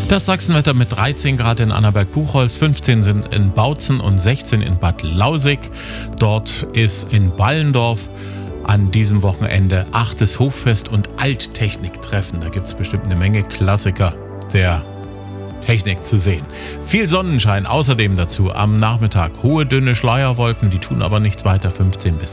Das Sachsenwetter mit 13 Grad in Annaberg-Buchholz, 15 sind in Bautzen und 16 in Bad Lausig. Dort ist in Ballendorf an diesem Wochenende 8. Hoffest und Alttechniktreffen. Da gibt es bestimmt eine Menge Klassiker der Technik zu sehen. Viel Sonnenschein, außerdem dazu am Nachmittag hohe, dünne Schleierwolken, die tun aber nichts weiter, 15 bis